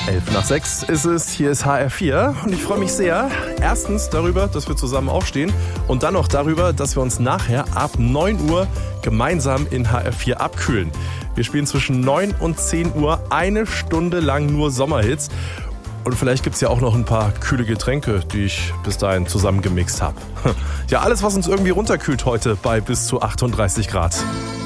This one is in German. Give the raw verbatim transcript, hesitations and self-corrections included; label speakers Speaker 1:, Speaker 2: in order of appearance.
Speaker 1: Elf nach sechs ist es, hier ist H R vier und ich freue mich sehr, erstens darüber, dass wir zusammen aufstehen und dann noch darüber, dass wir uns nachher ab neun Uhr gemeinsam in H R vier abkühlen. Wir spielen zwischen neun und zehn Uhr eine Stunde lang nur Sommerhits und vielleicht gibt es ja auch noch ein paar kühle Getränke, die ich bis dahin zusammengemixt habe. Ja, alles, was uns irgendwie runterkühlt heute bei bis zu achtunddreißig Grad.